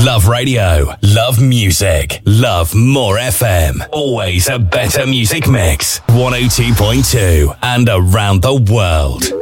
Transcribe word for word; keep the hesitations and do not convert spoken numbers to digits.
Love radio, love music, love More F M. Always a better music mix. one oh two point two and around the world.